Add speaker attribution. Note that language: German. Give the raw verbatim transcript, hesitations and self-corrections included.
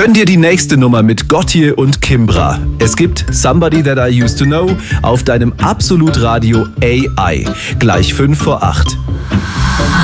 Speaker 1: Gönn dir die nächste Nummer mit Gotye und Kimbra. Es gibt Somebody That I Used to Know auf deinem Absolut Radio A I. Gleich fünf vor acht.